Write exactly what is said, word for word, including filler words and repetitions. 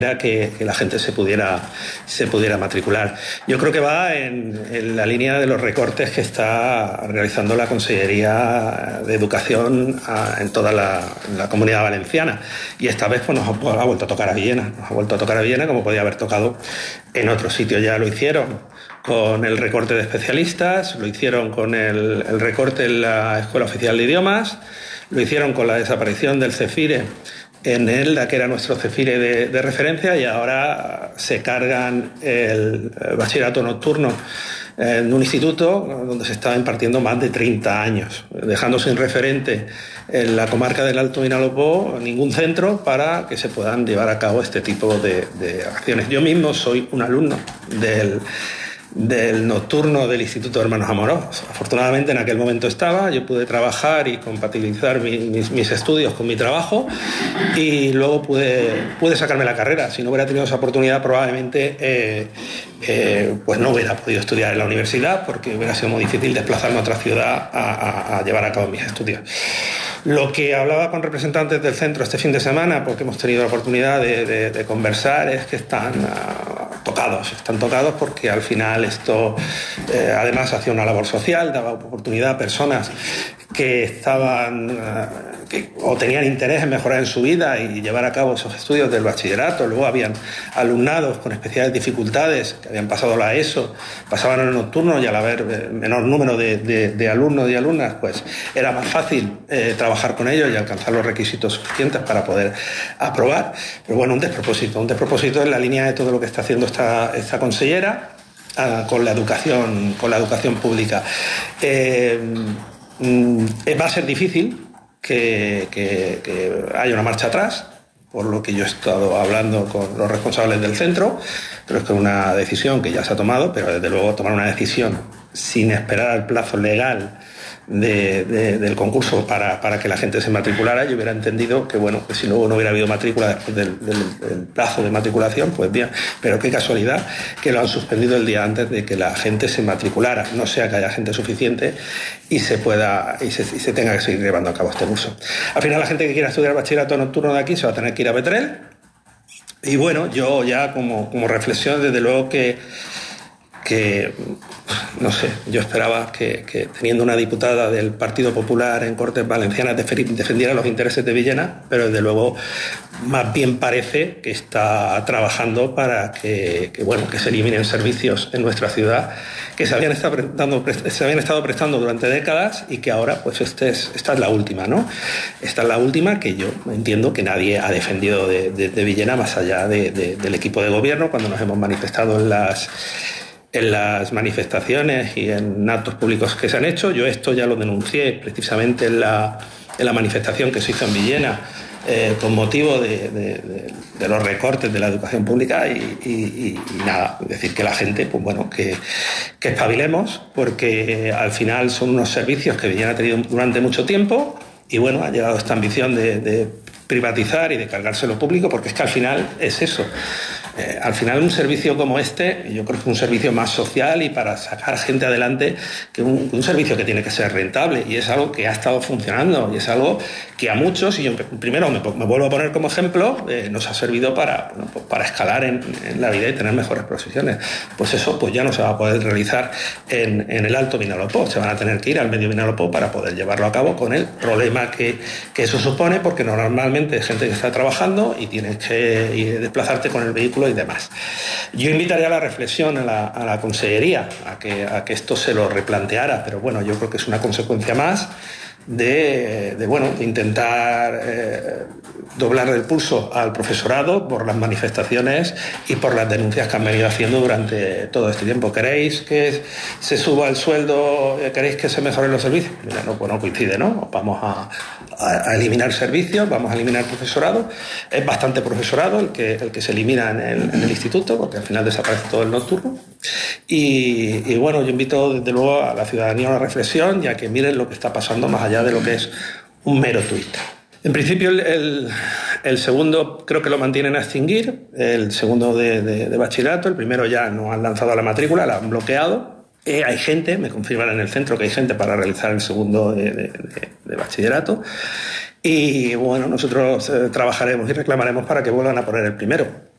Que, que la gente se pudiera, se pudiera matricular. Yo creo que va en, en la línea de los recortes que está realizando la Consellería de Educación a, en toda la, la Comunidad Valenciana. Y esta vez pues, nos ha, ha vuelto a tocar a Villena. Nos ha vuelto a tocar a Villena como podía haber tocado en otros sitios. Ya lo hicieron con el recorte de especialistas, lo hicieron con el, el recorte en la Escuela Oficial de Idiomas, lo hicieron con la desaparición del CEFIRE en Elda, que era nuestro CEFIRE de, de referencia, y ahora se cargan el, el bachillerato nocturno en un instituto donde se estaba impartiendo más de treinta años, dejando sin referente en la comarca del Alto Vinalopó ningún centro para que se puedan llevar a cabo este tipo de, de acciones. Yo mismo soy un alumno del del nocturno del Instituto de Hermanos Amorós. Afortunadamente en aquel momento estaba, yo pude trabajar y compatibilizar mi, mis, mis estudios con mi trabajo y luego pude, pude sacarme la carrera. Si no hubiera tenido esa oportunidad probablemente eh, eh, pues no hubiera podido estudiar en la universidad porque hubiera sido muy difícil desplazarme a otra ciudad a, a, a llevar a cabo mis estudios. Lo que hablaba con representantes del centro este fin de semana, porque hemos tenido la oportunidad de, de, de conversar, es que están uh, tocados, están tocados porque al final esto eh, además hacía una labor social, daba oportunidad a personas que estaban uh, que, o tenían interés en mejorar en su vida y llevar a cabo esos estudios del bachillerato. Luego habían alumnados con especiales dificultades que habían pasado la ESO, pasaban en el nocturno y al haber eh, menor número de, de, de alumnos y alumnas, pues era más fácil eh, trabajar con ellos y alcanzar los requisitos suficientes para poder aprobar. Pero bueno, un despropósito, un despropósito en la línea de todo lo que está haciendo esta, esta consellera uh, con la educación, con la educación pública. Eh, mm, va a ser difícil que, que, que haya una marcha atrás, por lo que yo he estado hablando con los responsables del centro. Creo que es una decisión que ya se ha tomado, pero desde luego tomar una decisión sin esperar al plazo legal De, de, del concurso para, para que la gente se matriculara, yo hubiera entendido que bueno, que si luego no hubiera habido matrícula después del, del, del plazo de matriculación, pues bien, pero qué casualidad que lo han suspendido el día antes de que la gente se matriculara, no sea que haya gente suficiente y se pueda y se, y se tenga que seguir llevando a cabo este curso. Al final la gente que quiera estudiar bachillerato nocturno de aquí se va a tener que ir a Petrel y bueno, yo ya como, como reflexión, desde luego que que, no sé, yo esperaba que, que teniendo una diputada del Partido Popular en Cortes Valencianas defendiera los intereses de Villena, pero desde luego más bien parece que está trabajando para que, que, bueno, que se eliminen servicios en nuestra ciudad que se habían estado prestando, se habían estado prestando durante décadas y que ahora pues este es, esta es la última, ¿no? Esta es la última que yo entiendo que nadie ha defendido de, de, de Villena más allá de, de, del equipo de gobierno cuando nos hemos manifestado en las en las manifestaciones y en actos públicos que se han hecho. Yo esto ya lo denuncié precisamente en la, en la manifestación que se hizo en Villena eh, con motivo de, de, de, de los recortes de la educación pública y, y, y nada, decir que la gente, pues bueno, que, que espabilemos porque al final son unos servicios que Villena ha tenido durante mucho tiempo y bueno, ha llegado esta ambición de, de privatizar y de cargarse lo público porque es que al final es eso. Eh, al final un servicio como este, yo creo que es un servicio más social y para sacar gente adelante que un, un servicio que tiene que ser rentable y es algo que ha estado funcionando y es algo que a muchos, y yo primero me, me vuelvo a poner como ejemplo, eh, nos ha servido para, bueno, pues para escalar en, en la vida y tener mejores profesiones. Pues eso pues ya no se va a poder realizar en, en el Alto Vinalopó, se van a tener que ir al Medio Vinalopó para poder llevarlo a cabo con el problema que, que eso supone porque normalmente es gente que está trabajando y tienes que ir, desplazarte con el vehículo y demás. Yo invitaría a la reflexión a la, a la Consellería a que, a que esto se lo replanteara, pero bueno, yo creo que es una consecuencia más de, de, bueno, de intentar eh, doblar el pulso al profesorado por las manifestaciones y por las denuncias que han venido haciendo durante todo este tiempo. ¿Queréis que se suba el sueldo? ¿Queréis que se mejoren los servicios? Mira, no, pues no coincide, ¿no? Vamos a, a, a eliminar servicios, vamos a eliminar profesorado. Es bastante profesorado el que, el que se elimina en el, en el instituto, porque al final desaparece todo el nocturno. Y, y bueno, yo invito desde luego a la ciudadanía a una reflexión y a que miren lo que está pasando más allá de lo que es un mero tuit. En principio el, el, el segundo creo que lo mantienen a extinguir, el segundo de, de, de bachillerato, el primero ya no han lanzado la matrícula, la han bloqueado. Eh, hay gente, me confirman en el centro que hay gente para realizar el segundo de, de, de, de bachillerato y bueno, nosotros eh, trabajaremos y reclamaremos para que vuelvan a poner el primero.